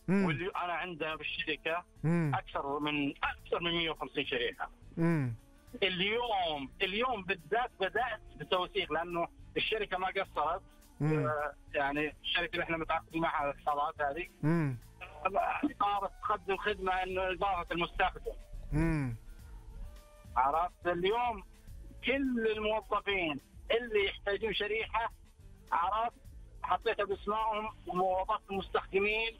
واللي انا عندنا بالشركه اكثر من 150 شريحه. اليوم بالذات بدات بتوثيق، لانه الشركه ما قصرت. يعني الشركه اللي احنا متعاقدين معها الاتصالات هذه صارت تقدم خدمه انه اضافه المستخدم. عرفت؟ اليوم كل الموظفين اللي يحتاجون شريحه، عرفت، حطيتها باسمائهم ووظفت المستخدمين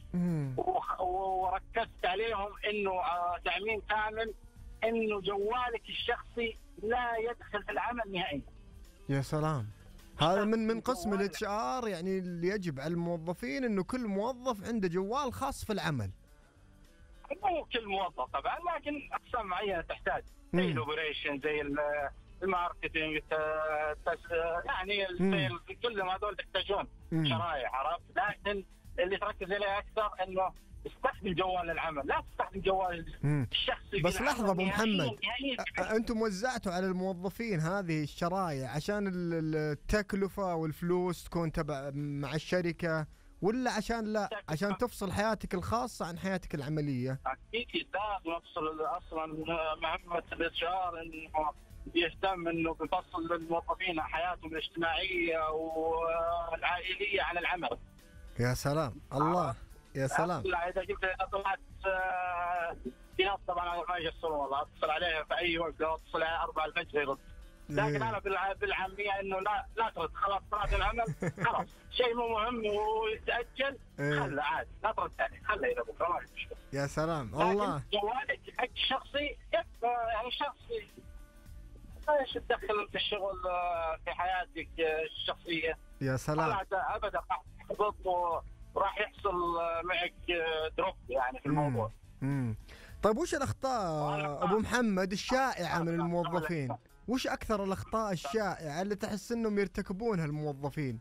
وركزت عليهم انه تعميم كامل، انه جوالك الشخصي لا يدخل في العمل نهائيا. يا سلام، هذا من قسم الاتش ار، يعني اللي يجب على الموظفين انه كل موظف عنده جوال خاص في العمل. مو كل موظف طبعا، لكن اقسام معينه تحتاج زي الاوبريشن، زي الماركتينج، يعني السيل، كلهم هذول يحتاجون شرايح. عرفت؟ لكن اللي تركز عليه اكثر انه استخدم جوال للعمل، لا تستخدم جوال الشخصي. بس لحظه ابو محمد، انتم وزعتوا على الموظفين هذه الشرايح عشان التكلفه والفلوس تكون تبع مع الشركه، ولا عشان تفصل حياتك الخاصه عن حياتك العمليه؟ اكيد لازم نفصل. اصلا مهمه الاتش ار انه يهتم انه بيفصل للموظفين حياتهم الاجتماعيه والعائليه عن العمل. يا سلام، الله، يا سلام. لا اذا قلت طلعت في ناس طبعا ما يقصرون والله، اتصل عليها في اي وقت، لو اتصل عليها 4 الفجر يرد. لكن انا بالعاميه انه لا ترد، خلاص طلعت العمل، خلاص شيء مو مهم ويتاجل، خله عادي، لا ترد عليه، خله الى بكره، ما في مشكله. يا سلام، الله. جوالك حق شخصي، يعني شخصي، ايش تدخل انت الشغل في حياتك الشخصيه؟ يا سلام. ابدا راح تحبط وراح يحصل معك دروب يعني في الموضوع. طيب وش الاخطاء ابو محمد الشائعه من الموظفين؟ وش اكثر الاخطاء الشائعه اللي تحس انهم يرتكبونها الموظفين؟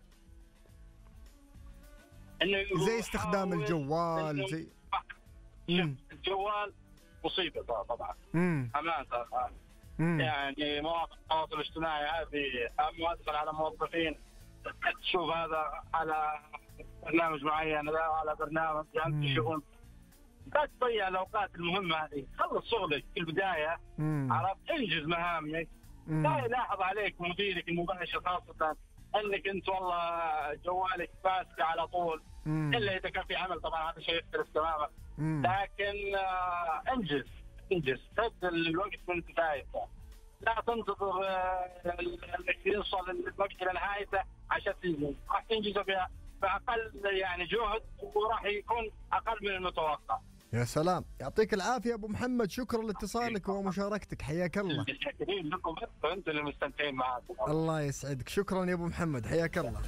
زي استخدام الجوال، زي الجوال مصيبه طبعا. امانه يعني مواقع التواصل الاجتماعي هذه مؤثر على موظفين. تشوف هذا على برنامج معين، هذا على برنامج، يعني تشوفون لا تضيع الاوقات المهمه هذه. خلص شغلك في البدايه، عرفت، انجز مهامك. لا يلاحظ عليك مديرك المباشر خاصه انك انت والله جوالك ماسك على طول، الا اذا كان في عمل، طبعا هذا شيء يختلف تماما. لكن انجز خذ الوقت من بدايته، لا تنتظر انك يوصل الوقت الى نهايته عشان تنجز. راح تنجزه باقل يعني جهد، وراح يكون اقل من المتوقع. يا سلام، يعطيك العافيه ابو محمد، شكرا لاتصالك ومشاركتك، حياك الله. شاكرين لكم انتم اللي مستمتعين معكم. الله يسعدك، شكرا يا ابو محمد، حياك الله.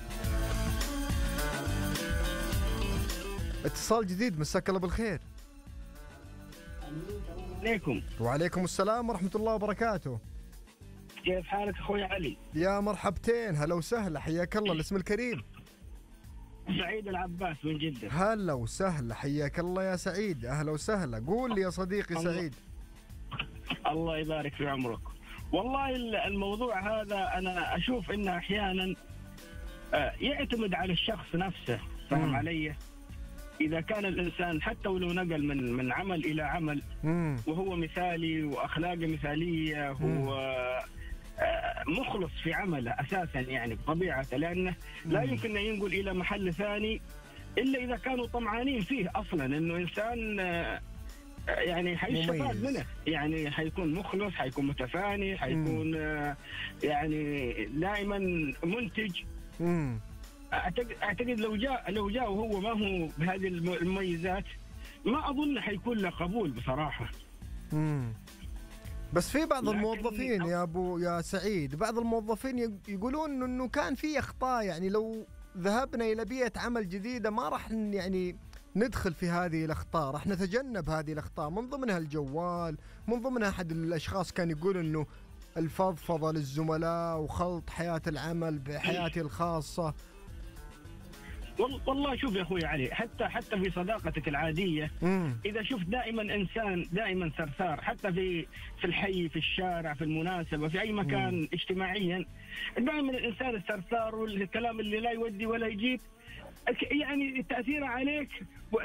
اتصال جديد، مساك الله بالخير. عليكم. وعليكم السلام ورحمه الله وبركاته. كيف حالك اخوي علي؟ يا مرحبتين، هلا وسهلا، حياك الله. الاسم الكريم؟ سعيد العباس من جدة. هلا وسهلا، حياك الله يا سعيد، اهلا وسهلا. قول لي يا صديقي سعيد. الله يبارك في عمرك. والله الموضوع هذا انا اشوف انه احيانا يعتمد على الشخص نفسه، فهم علي؟ اذا كان الانسان حتى ولو نقل من عمل الى عمل وهو مثالي واخلاقه مثاليه، هو مخلص في عمله اساسا يعني بطبيعته، لانه لا يمكن ان ينقل الى محل ثاني الا اذا كانوا طمعانين فيه اصلا انه انسان يعني حيستفاد منه، يعني حيكون مخلص، حيكون متفاني، حيكون يعني دائما منتج. اعتقد لو جاء وهو ما هو بهذه المميزات ما اظن حيكون له قبول بصراحه. بس في بعض الموظفين يا سعيد، بعض الموظفين يقولون انه كان في اخطاء، يعني لو ذهبنا الى بيئة عمل جديدة ما راح يعني ندخل في هذه الاخطاء، راح نتجنب هذه الاخطاء، من ضمنها الجوال، من ضمنها احد الاشخاص كان يقول انه الفضفضة للزملاء وخلط حياة العمل بحياتي الخاصة. والله شوف يا اخوي علي، حتى في صداقتك العاديه اذا شفت دائما انسان دائما ثرثار، حتى في الحي، في الشارع، في المناسبه، في اي مكان اجتماعيا، دائما الانسان الثرثار والكلام اللي لا يودي ولا يجيب يعني تاثيره عليك